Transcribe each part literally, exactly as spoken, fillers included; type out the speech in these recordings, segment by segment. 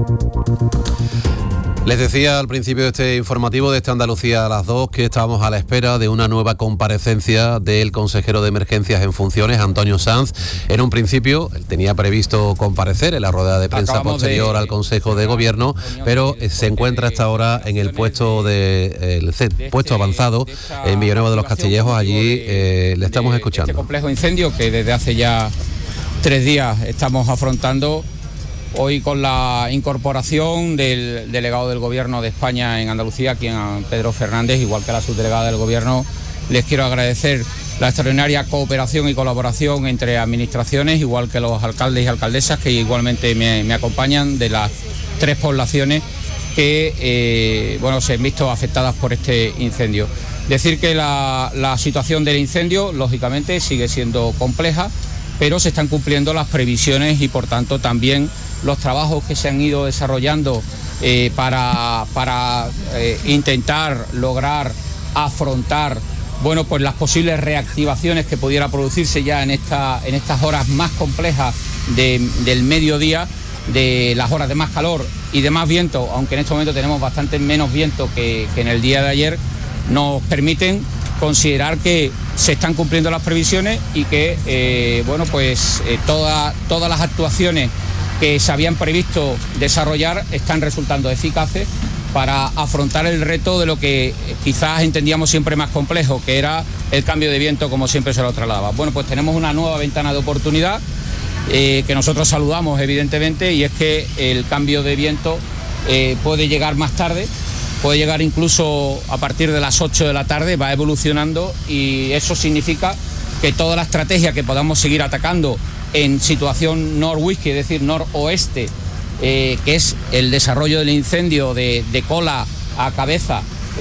Les decía al principio de este informativo de este Andalucía a las dos que estábamos a la espera de una nueva comparecencia del consejero de Emergencias en funciones, Antonio Sanz. En un principio él tenía previsto comparecer en la rueda de prensa Acabamos posterior de... al Consejo de Gobierno, pero se encuentra hasta ahora en el puesto de el C, puesto avanzado en Villanueva de los Castillejos. Allí eh, le estamos escuchando. Este complejo incendio que desde hace ya tres días estamos afrontando. Hoy con la incorporación del delegado del Gobierno de España en Andalucía, quien Pedro Fernández, igual que la subdelegada del Gobierno, les quiero agradecer la extraordinaria cooperación y colaboración entre administraciones, igual que los alcaldes y alcaldesas que igualmente me, me acompañan de las tres poblaciones que eh, bueno, se han visto afectadas por este incendio. Decir que la, la situación del incendio, lógicamente, sigue siendo compleja, pero se están cumpliendo las previsiones y, por tanto, también los trabajos que se han ido desarrollando eh, para, para eh, intentar lograr afrontar bueno, pues las posibles reactivaciones que pudiera producirse ya en, esta, en estas horas más complejas de, del mediodía, de las horas de más calor y de más viento, aunque en este momento tenemos bastante menos viento que, que en el día de ayer, nos permiten considerar que se están cumpliendo las previsiones y que eh, bueno, pues, eh, toda, todas las actuaciones que se habían previsto desarrollar están resultando eficaces para afrontar el reto de lo que quizás entendíamos siempre más complejo, que era el cambio de viento, como siempre se lo trasladaba. Bueno, pues tenemos una nueva ventana de oportunidad eh, que nosotros saludamos, evidentemente, y es que el cambio de viento eh, puede llegar más tarde, puede llegar incluso a partir de las ocho de la tarde, va evolucionando, y eso significa que toda la estrategia que podamos seguir atacando en situación nor-whisky, es decir, noroeste, eh, que es el desarrollo del incendio de, de cola a cabeza,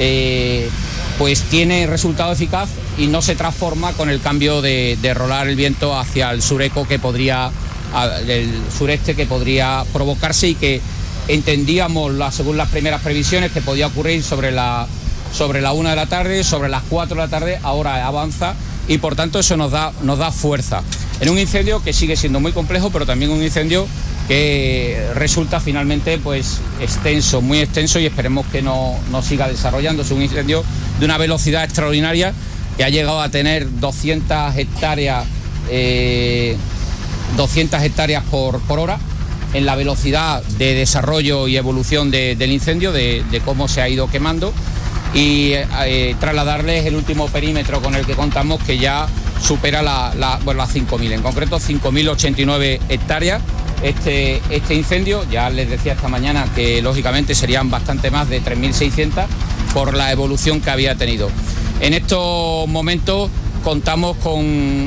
eh, pues tiene resultado eficaz y no se transforma con el cambio de, de rolar el viento hacia el sureco que podría, el sureste que podría provocarse y que entendíamos, la, según las primeras previsiones, que podía ocurrir sobre la, sobre la una de la tarde, sobre las cuatro de la tarde, ahora avanza y por tanto eso nos da, nos da fuerza. En un incendio que sigue siendo muy complejo, pero también un incendio que resulta finalmente pues extenso, muy extenso, y esperemos que no, no siga desarrollándose. Un incendio de una velocidad extraordinaria que ha llegado a tener doscientas hectáreas, eh, doscientas hectáreas por, por hora en la velocidad de desarrollo y evolución de, del incendio, de, de cómo se ha ido quemando, y eh, trasladarles el último perímetro con el que contamos, que ya supera la, la, bueno, las cinco mil, en concreto cinco mil ochenta y nueve hectáreas. Este, este incendio, ya les decía esta mañana que lógicamente serían bastante más de tres mil seiscientas por la evolución que había tenido. En estos momentos contamos con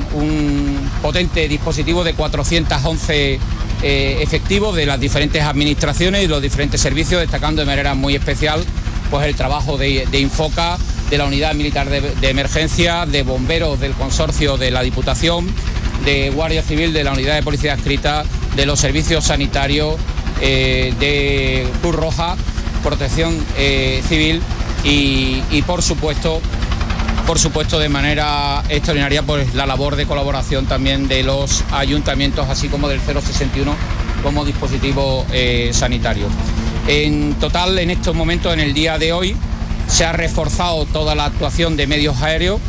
un potente dispositivo de cuatrocientos once eh, efectivos de las diferentes administraciones y los diferentes servicios, destacando de manera muy especial pues el trabajo de, de Infoca, de la Unidad Militar de, de Emergencia, de bomberos del consorcio de la Diputación, de Guardia Civil, de la Unidad de Policía Adscrita, de los servicios sanitarios, eh, de Cruz Roja, Protección eh, Civil y, y por supuesto, por supuesto de manera extraordinaria pues la labor de colaboración también de los ayuntamientos, así como del cero sesenta y uno como dispositivo eh, sanitario. En total, en estos momentos, en el día de hoy, se ha reforzado toda la actuación de medios aéreos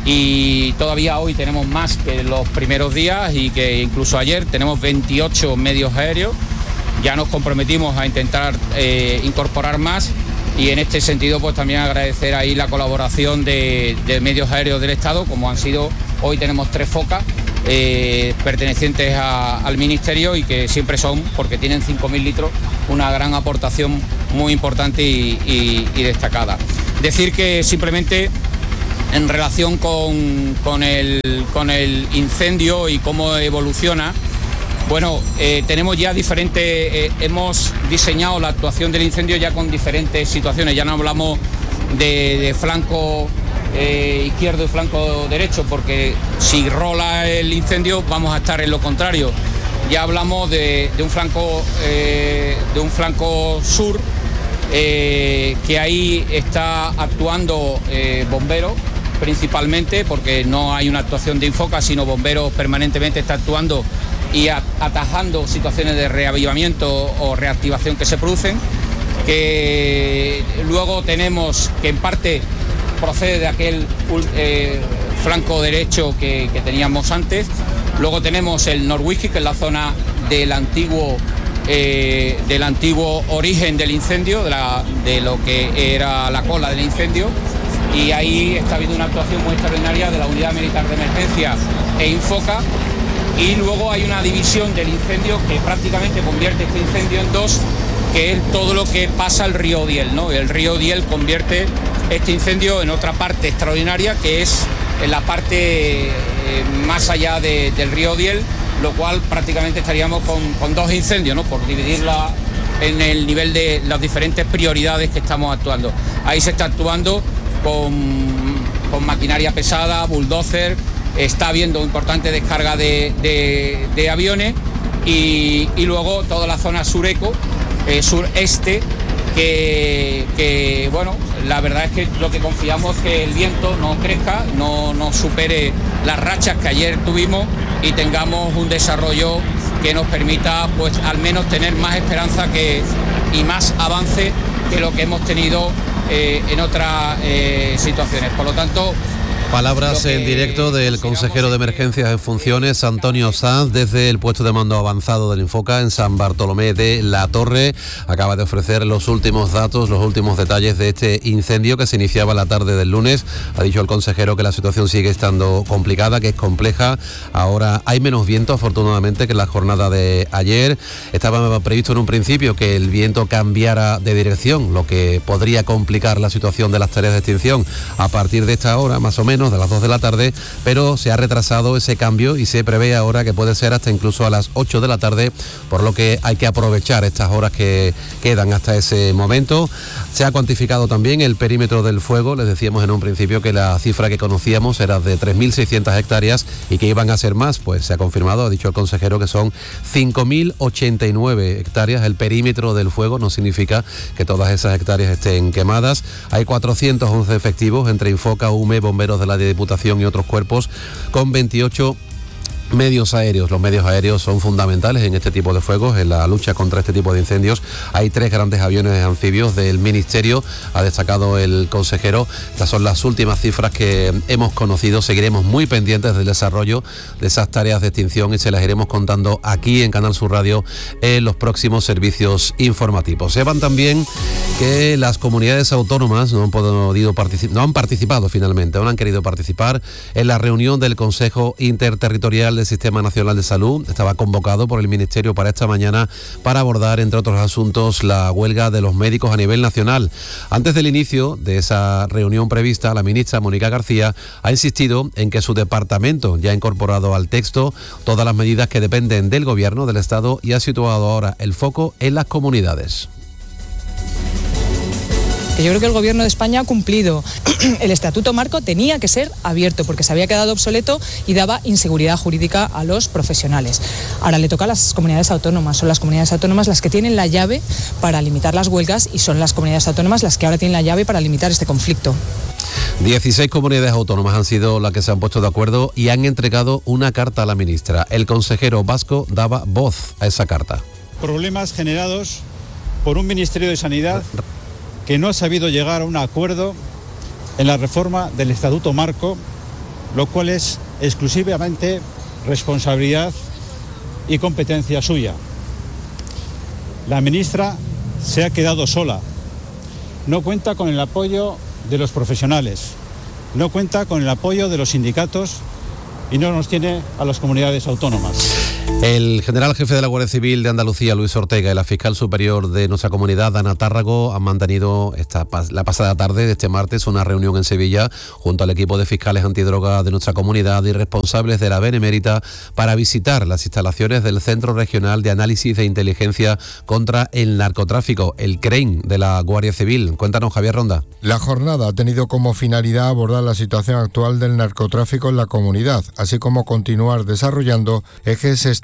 y todavía hoy tenemos más que los primeros días y que incluso ayer tenemos veintiocho medios aéreos. Ya nos comprometimos a intentar eh, incorporar más y en este sentido pues también agradecer ahí la colaboración de, de medios aéreos del Estado, como han sido, hoy tenemos tres focas eh, pertenecientes a, al Ministerio y que siempre son, porque tienen cinco mil litros, una gran aportación muy importante y, y, y destacada. Decir que simplemente en relación con, con, el, con el incendio y cómo evoluciona, bueno, eh, tenemos ya diferentes, eh, hemos diseñado la actuación del incendio ya con diferentes situaciones, ya no hablamos de, de flanco eh, izquierdo y flanco derecho, porque si rola el incendio vamos a estar en lo contrario. Ya hablamos de, de un flanco eh, de un flanco sur, eh, que ahí está actuando eh, bomberos principalmente, porque no hay una actuación de Infoca, sino bomberos permanentemente está actuando y atajando situaciones de reavivamiento o reactivación que se producen, que luego tenemos que en parte procede de aquel eh, flanco derecho que, que teníamos antes. Luego tenemos el Norwich, que es la zona del antiguo eh, del antiguo origen del incendio, de, la, de lo que era la cola del incendio, y ahí está habiendo una actuación muy extraordinaria de la Unidad Militar de Emergencia e Infoca. Y luego hay una división del incendio que prácticamente convierte este incendio en dos, que es todo lo que pasa al río Diel, ¿no? El río Diel convierte este incendio en otra parte extraordinaria, que es en la parte eh, más allá de, del río Diel, lo cual prácticamente estaríamos con, con dos incendios, ¿no? Por dividirla en el nivel de las diferentes prioridades que estamos actuando. Ahí se está actuando con, con maquinaria pesada, bulldozer. Está habiendo importante descarga de, de, de aviones y, y luego toda la zona sureco, eh, sureste, que, que bueno, la verdad es que lo que confiamos es que el viento no crezca, no, no supere las rachas que ayer tuvimos y tengamos un desarrollo que nos permita, pues, al menos tener más esperanza que, y más avance que lo que hemos tenido eh, en otras eh, situaciones. Por lo tanto, palabras en directo del consejero de Emergencias en funciones, Antonio Sanz, desde el puesto de mando avanzado del Infoca en San Bartolomé de la Torre. Acaba de ofrecer los últimos datos, los últimos detalles de este incendio que se iniciaba la tarde del lunes. Ha dicho el consejero que la situación sigue estando complicada, que es compleja. Ahora hay menos viento, afortunadamente, que en la jornada de ayer. Estaba previsto en un principio que el viento cambiara de dirección, lo que podría complicar la situación de las tareas de extinción a partir de esta hora, más o menos, de las dos de la tarde, pero se ha retrasado ese cambio y se prevé ahora que puede ser hasta incluso a las ocho de la tarde, por lo que hay que aprovechar estas horas que quedan hasta ese momento. Se ha cuantificado también el perímetro del fuego. Les decíamos en un principio que la cifra que conocíamos era de tres mil seiscientas hectáreas y que iban a ser más, pues se ha confirmado, ha dicho el consejero, que son cinco mil ochenta y nueve hectáreas. El perímetro del fuego no significa que todas esas hectáreas estén quemadas. Hay cuatrocientos once efectivos entre Infoca, U M E, bomberos de la Diputación y otros cuerpos, con veintiocho medios aéreos. Los medios aéreos son fundamentales en este tipo de fuegos, en la lucha contra este tipo de incendios. Hay tres grandes aviones anfibios del Ministerio, ha destacado el consejero. Estas son las últimas cifras que hemos conocido. Seguiremos muy pendientes del desarrollo de esas tareas de extinción y se las iremos contando aquí en Canal Sur Radio en los próximos servicios informativos. Sepan también que las comunidades autónomas no han podido particip- no han participado finalmente, no han querido participar en la reunión del Consejo Interterritorial del Sistema Nacional de Salud. Estaba convocado por el Ministerio para esta mañana para abordar, entre otros asuntos, la huelga de los médicos a nivel nacional. Antes del inicio de esa reunión prevista, la ministra Mónica García ha insistido en que su departamento ya ha incorporado al texto todas las medidas que dependen del Gobierno del Estado y ha situado ahora el foco en las comunidades. Yo creo que el Gobierno de España ha cumplido. El Estatuto Marco tenía que ser abierto porque se había quedado obsoleto y daba inseguridad jurídica a los profesionales. Ahora le toca a las comunidades autónomas. Son las comunidades autónomas las que tienen la llave para limitar las huelgas y son las comunidades autónomas las que ahora tienen la llave para limitar este conflicto. dieciséis comunidades autónomas han sido las que se han puesto de acuerdo y han entregado una carta a la ministra. El consejero vasco daba voz a esa carta. Problemas generados por un Ministerio de Sanidad que no ha sabido llegar a un acuerdo en la reforma del Estatuto Marco, lo cual es exclusivamente responsabilidad y competencia suya. La ministra se ha quedado sola, no cuenta con el apoyo de los profesionales, no cuenta con el apoyo de los sindicatos y no nos tiene a las comunidades autónomas. El general jefe de la Guardia Civil de Andalucía, Luis Ortega, y la fiscal superior de nuestra comunidad, Ana Tárrago, han mantenido esta, la pasada tarde de este martes una reunión en Sevilla junto al equipo de fiscales antidroga de nuestra comunidad y responsables de la Benemérita para visitar las instalaciones del Centro Regional de Análisis de Inteligencia contra el Narcotráfico, el CREIN de la Guardia Civil. Cuéntanos, Javier Ronda. La jornada ha tenido como finalidad abordar la situación actual del narcotráfico en la comunidad, así como continuar desarrollando ejes estratégicos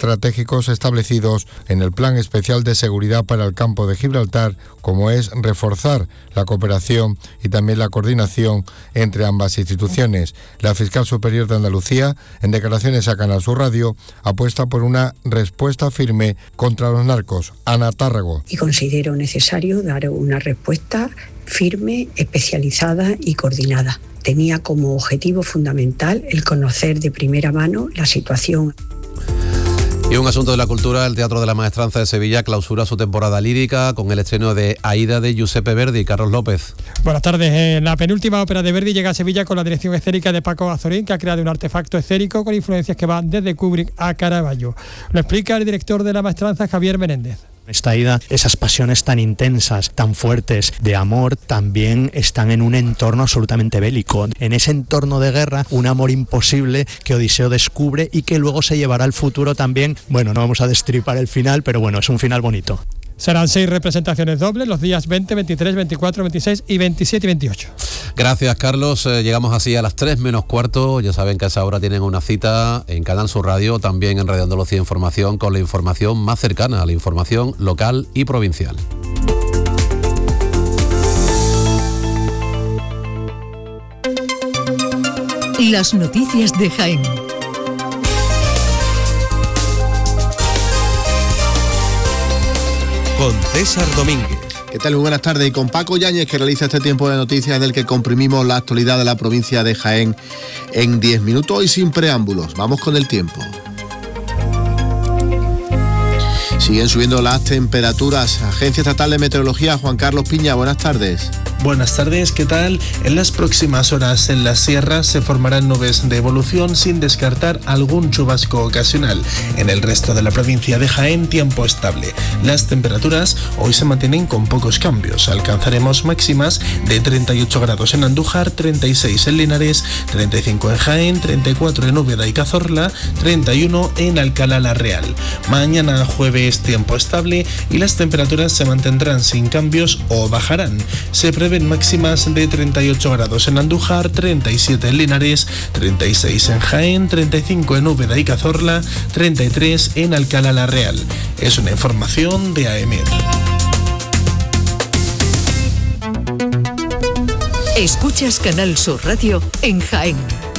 estratégicos establecidos en el Plan Especial de Seguridad para el Campo de Gibraltar, como es reforzar la cooperación y también la coordinación entre ambas instituciones. La fiscal superior de Andalucía, en declaraciones a Canal Sur Radio, apuesta por una respuesta firme contra los narcos. Ana Tárrago. Y considero necesario dar una respuesta firme, especializada y coordinada. Tenía como objetivo fundamental el conocer de primera mano la situación. Y un asunto de la cultura, el Teatro de la Maestranza de Sevilla clausura su temporada lírica con el estreno de Aída de Giuseppe Verdi. Carlos López. Buenas tardes. La penúltima ópera de Verdi llega a Sevilla con la dirección escénica de Paco Azorín, que ha creado un artefacto escénico con influencias que van desde Kubrick a Caravaggio. Lo explica el director de la Maestranza, Javier Menéndez. Esta Aída, esas pasiones tan intensas, tan fuertes de amor, también están en un entorno absolutamente bélico. En ese entorno de guerra, un amor imposible que Odiseo descubre y que luego se llevará al futuro también. Bueno, no vamos a destripar el final, pero bueno, es un final bonito. Serán seis representaciones dobles los días veinte, veintitrés, veinticuatro, veintiséis y veintisiete y veintiocho. Gracias, Carlos. Eh, llegamos así a las tres menos cuarto. Ya saben que a esa hora tienen una cita en Canal Sur Radio, también en Radio Andalucía Información, con la información más cercana a la información local y provincial. Las noticias de Jaén. Con César Domínguez. ¿Qué tal? Muy buenas tardes. Y con Paco Yáñez, que realiza este tiempo de noticias en el que comprimimos la actualidad de la provincia de Jaén en diez minutos y sin preámbulos. Vamos con el tiempo. Siguen subiendo las temperaturas. Agencia Estatal de Meteorología, Juan Carlos Piña, buenas tardes. Buenas tardes, ¿qué tal? En las próximas horas en la sierra se formarán nubes de evolución sin descartar algún chubasco ocasional. En el resto de la provincia de Jaén, tiempo estable. Las temperaturas hoy se mantienen con pocos cambios. Alcanzaremos máximas de treinta y ocho grados en Andújar, treinta y seis en Linares, treinta y cinco en Jaén, treinta y cuatro en Úbeda y Cazorla, treinta y uno en Alcalá la Real. Mañana jueves tiempo estable y las temperaturas se mantendrán sin cambios o bajarán. Se prevé en máximas de treinta y ocho grados en Andújar, treinta y siete en Linares, treinta y seis en Jaén, treinta y cinco en Úbeda y Cazorla, treinta y tres en Alcalá la Real. Es una información de A E M E D. Escuchas Canal Sur Radio en Jaén.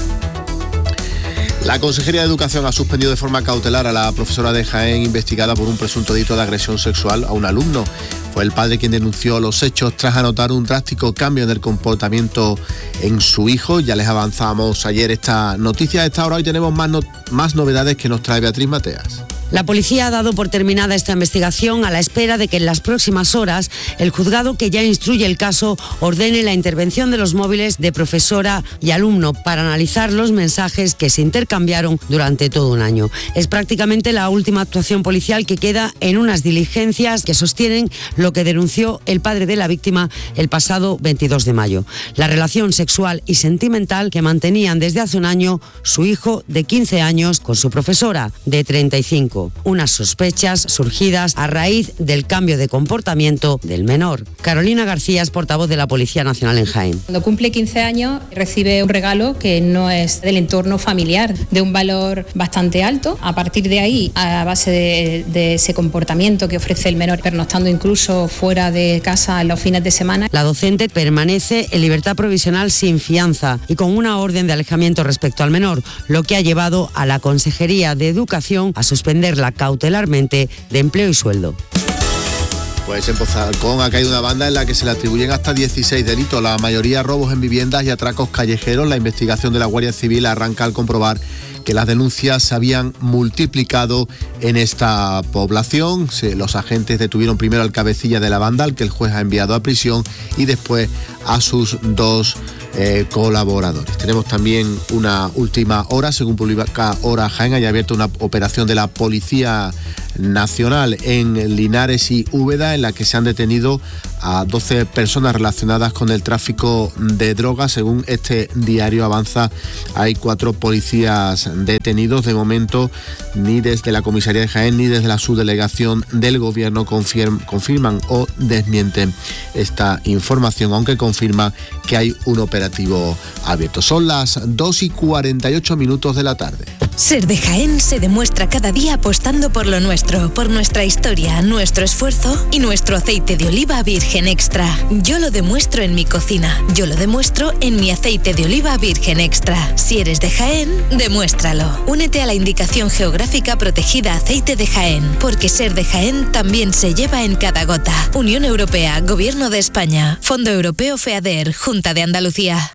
La Consejería de Educación ha suspendido de forma cautelar a la profesora de Jaén investigada por un presunto delito de agresión sexual a un alumno. Fue el padre quien denunció los hechos tras anotar un drástico cambio en el comportamiento en su hijo. Ya les avanzamos ayer esta noticia. A esta hora hoy tenemos más, no- más novedades que nos trae Beatriz Mateas. La policía ha dado por terminada esta investigación a la espera de que en las próximas horas el juzgado que ya instruye el caso ordene la intervención de los móviles de profesora y alumno para analizar los mensajes que se intercambiaron durante todo un año. Es prácticamente la última actuación policial que queda en unas diligencias que sostienen lo que denunció el padre de la víctima el pasado veintidós de mayo. La relación sexual y sentimental que mantenían desde hace un año su hijo de quince años con su profesora de treinta y cinco. Unas sospechas surgidas a raíz del cambio de comportamiento del menor. Carolina García es portavoz de la Policía Nacional en Jaén. Cuando cumple quince años recibe un regalo que no es del entorno familiar, de un valor bastante alto. A partir de ahí, a base de, de ese comportamiento que ofrece el menor, pernoctando incluso fuera de casa en los fines de semana. La docente permanece en libertad provisional sin fianza y con una orden de alejamiento respecto al menor, lo que ha llevado a la Consejería de Educación a suspender la cautelarmente de empleo y sueldo. Pues en Pozalcón ha caído una banda en la que se le atribuyen hasta dieciséis delitos, la mayoría robos en viviendas y atracos callejeros. La investigación de la Guardia Civil arranca al comprobar que las denuncias se habían multiplicado en esta población. Se, los agentes detuvieron primero al cabecilla de la banda, al que el juez ha enviado a prisión, y después a sus dos eh, colaboradores. Tenemos también una última hora, según publica Hora Jaén, haya abierto una operación de la Policía Nacional en Linares y Úbeda, en la que se han detenido a doce personas relacionadas con el tráfico de drogas. Según este diario Avanza, hay cuatro policías detenidos. De momento, ni desde la comisaría de Jaén ni desde la subdelegación del gobierno confirm, confirman o desmienten esta información, aunque confirma que hay un operativo abierto. Son las dos y cuarenta y ocho minutos de la tarde. Ser de Jaén se demuestra cada día apostando por lo nuestro, por nuestra historia, nuestro esfuerzo y nuestro aceite de oliva virgen extra. Yo lo demuestro en mi cocina, yo lo demuestro en mi aceite de oliva virgen extra. Si eres de Jaén, demuéstralo. Únete a la indicación geográfica protegida Aceite de Jaén, porque ser de Jaén también se lleva en cada gota. Unión Europea, Gobierno de España, Fondo Europeo FEADER, Junta de Andalucía.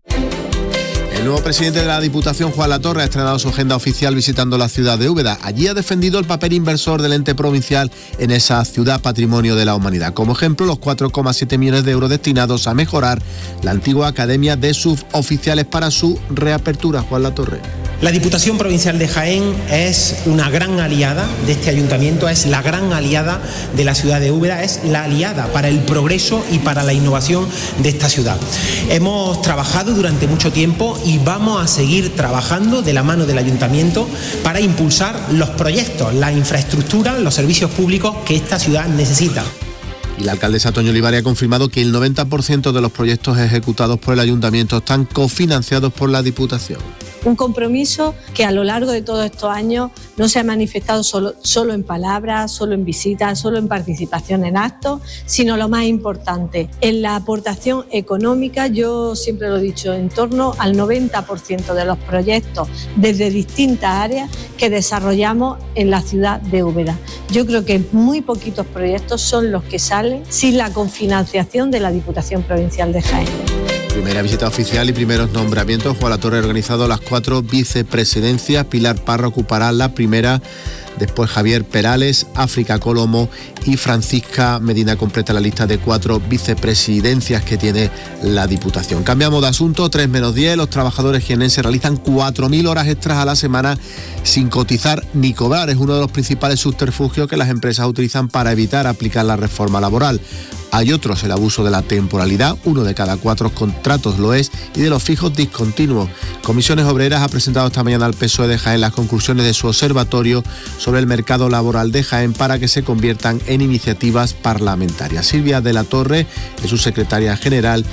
El nuevo presidente de la Diputación, Juan Latorre, ha estrenado su agenda oficial visitando la ciudad de Úbeda. Allí ha defendido el papel inversor del ente provincial en esa ciudad patrimonio de la humanidad. Como ejemplo, los cuatro coma siete millones de euros destinados a mejorar la antigua Academia de Suboficiales para su reapertura. Juan Latorre. La Diputación Provincial de Jaén es una gran aliada de este ayuntamiento, es la gran aliada de la ciudad de Úbeda, es la aliada para el progreso y para la innovación de esta ciudad. Hemos trabajado durante mucho tiempo y vamos a seguir trabajando de la mano del ayuntamiento para impulsar los proyectos, la infraestructura, los servicios públicos que esta ciudad necesita. Y la alcaldesa Toño Olivares ha confirmado que el noventa por ciento de los proyectos ejecutados por el ayuntamiento están cofinanciados por la Diputación. Un compromiso que a lo largo de todos estos años no se ha manifestado solo, solo en palabras, solo en visitas, solo en participación en actos, sino lo más importante, en la aportación económica. Yo siempre lo he dicho, en torno al noventa por ciento de los proyectos desde distintas áreas que desarrollamos en la ciudad de Úbeda. Yo creo que muy poquitos proyectos son los que salen sin la cofinanciación de la Diputación Provincial de Jaén. Primera visita oficial y primeros nombramientos. Juan Latorre ha organizado las cuatro vicepresidencias. Pilar Parra ocupará la primera, después Javier Perales, África Colomo y Francisca Medina completa la lista de cuatro vicepresidencias que tiene la Diputación. Cambiamos de asunto, tres menos diez. Los trabajadores jienenses realizan cuatro mil horas extras a la semana sin cotizar ni cobrar. Es uno de los principales subterfugios que las empresas utilizan para evitar aplicar la reforma laboral. Hay otros, el abuso de la temporalidad, uno de cada cuatro contratos lo es, y de los fijos discontinuos. Comisiones Obreras ha presentado esta mañana al P S O E de Jaén las conclusiones de su observatorio sobre el mercado laboral de Jaén para que se conviertan en iniciativas parlamentarias. Silvia de la Torre es su secretaria general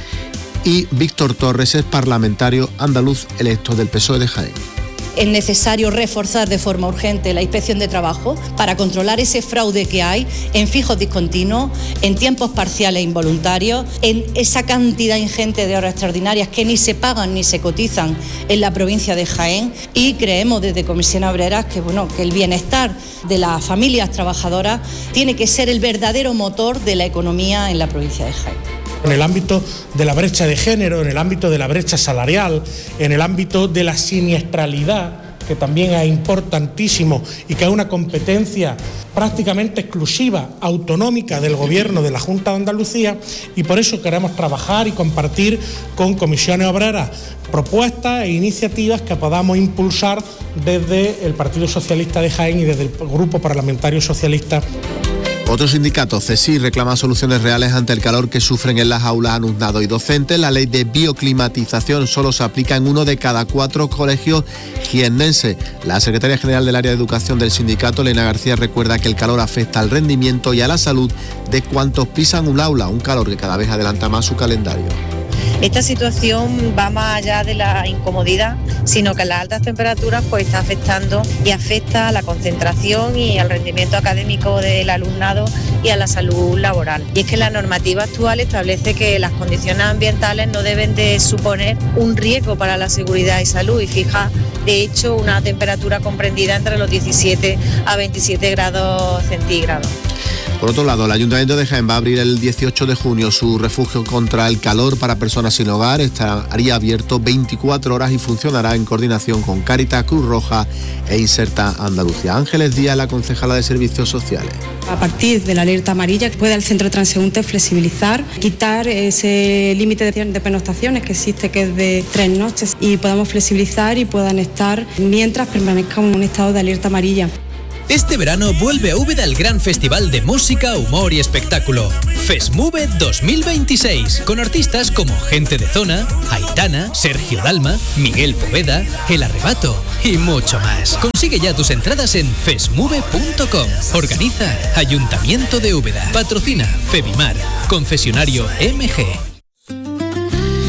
y Víctor Torres es parlamentario andaluz electo del P S O E de Jaén. Es necesario reforzar de forma urgente la inspección de trabajo para controlar ese fraude que hay en fijos discontinuos, en tiempos parciales involuntarios, en esa cantidad ingente de horas extraordinarias que ni se pagan ni se cotizan en la provincia de Jaén, y creemos desde Comisiones Obreras que, bueno, que el bienestar de las familias trabajadoras tiene que ser el verdadero motor de la economía en la provincia de Jaén. En el ámbito de la brecha de género, en el ámbito de la brecha salarial, en el ámbito de la siniestralidad, que también es importantísimo y que es una competencia prácticamente exclusiva, autonómica del Gobierno de la Junta de Andalucía, y por eso queremos trabajar y compartir con Comisiones Obreras propuestas e iniciativas que podamos impulsar desde el Partido Socialista de Jaén y desde el Grupo Parlamentario Socialista. Otro sindicato, CESI, reclama soluciones reales ante el calor que sufren en las aulas alumnado y docentes. La ley de bioclimatización solo se aplica en uno de cada cuatro colegios jiennenses. La secretaria general del área de educación del sindicato, Elena García, recuerda que el calor afecta al rendimiento y a la salud de cuantos pisan un aula, un calor que cada vez adelanta más su calendario. Esta situación va más allá de la incomodidad, sino que las altas temperaturas pues está afectando y afecta a la concentración y al rendimiento académico del alumnado y a la salud laboral. Y es que la normativa actual establece que las condiciones ambientales no deben de suponer un riesgo para la seguridad y salud, y fija de hecho una temperatura comprendida entre los diecisiete a veintisiete grados centígrados. Por otro lado, el Ayuntamiento de Jaén va a abrir el dieciocho de junio su refugio contra el calor para personas sin hogar. Estaría abierto veinticuatro horas y funcionará en coordinación con Cáritas, Cruz Roja e Inserta Andalucía. Ángeles Díaz, la concejala de Servicios Sociales. A partir de la alerta amarilla puede el centro de transeúnte flexibilizar, quitar ese límite de pernoctaciones que existe, que es de tres noches, y podamos flexibilizar y puedan estar mientras permanezcan en un estado de alerta amarilla. Este verano vuelve a Úbeda el gran festival de música, humor y espectáculo. FESMUVE dos mil veintiséis, con artistas como Gente de Zona, Aitana, Sergio Dalma, Miguel Poveda, El Arrebato y mucho más. Consigue ya tus entradas en fesmuve punto com. Organiza Ayuntamiento de Úbeda. Patrocina Febimar. Concesionario M G.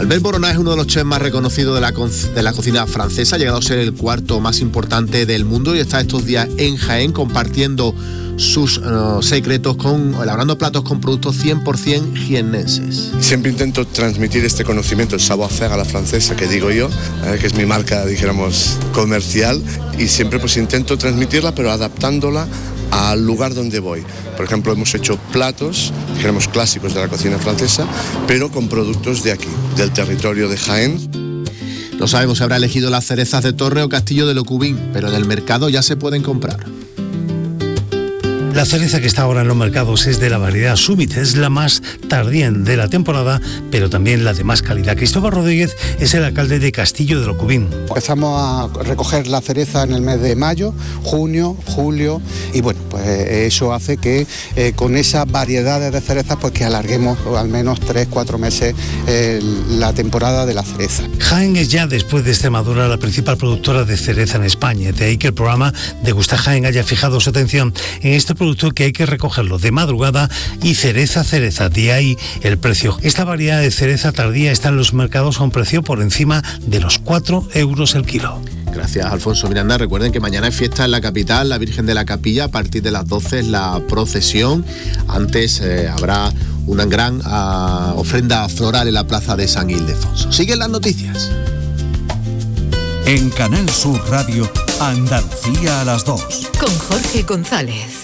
Albert Boronat es uno de los chefs más reconocidos de la, de la cocina francesa, ha llegado a ser el cuarto más importante del mundo y está estos días en Jaén compartiendo sus uh, secretos, con elaborando platos con productos cien por ciento jiennenses. Siempre intento transmitir este conocimiento, el savoir-faire a la francesa, que digo yo, eh, que es mi marca, dijéramos, comercial, y siempre pues intento transmitirla, pero adaptándola al lugar donde voy. Por ejemplo, hemos hecho platos, dijéramos, clásicos de la cocina francesa, pero con productos de aquí, del territorio de Jaén. No sabemos si habrá elegido las cerezas de Torre o Castillo de Locubín, pero en el mercado ya se pueden comprar. La cereza que está ahora en los mercados es de la variedad Summit, es la más tardía de la temporada, pero también la de más calidad. Cristóbal Rodríguez es el alcalde de Castillo de Locubín. Empezamos a recoger la cereza en el mes de mayo, junio, julio, y bueno, pues eso hace que eh, con esas variedades de cerezas pues que alarguemos al menos tres, cuatro meses eh, la temporada de la cereza. Jaén es ya, después de Extremadura, la principal productora de cereza en España, de ahí que el programa Degusta Jaén haya fijado su atención en este producto que hay que recogerlo de madrugada y cereza cereza, de ahí el precio. Esta variedad de cereza tardía está en los mercados a un precio por encima de los cuatro euros el kilo. Gracias, Alfonso Miranda. Recuerden que mañana es fiesta en la capital, la Virgen de la Capilla, a partir de las doce es la procesión. Antes eh, habrá una gran uh, ofrenda floral en la plaza de San Ildefonso. Siguen las noticias. En Canal Sur Radio, Andalucía a las dos. Con Jorge González.